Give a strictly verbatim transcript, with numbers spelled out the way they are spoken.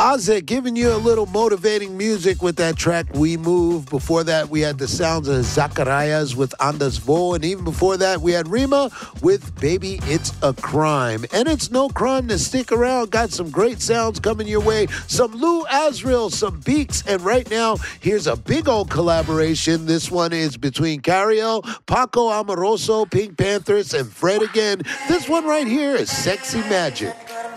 Ozzy giving you a little motivating music with that track We Move. Before that, we had the sounds of Zacharias with Andas Vo. And even before that, we had Rima with Baby It's a Crime. And it's no crime to stick around. Got some great sounds coming your way. Some Lou Asriel, some Beaks. And right now, here's a big old collaboration. This one is between Cariel, Paco Amoroso, Pink Panthers, and Fred again. This one right here is Sexy Magic.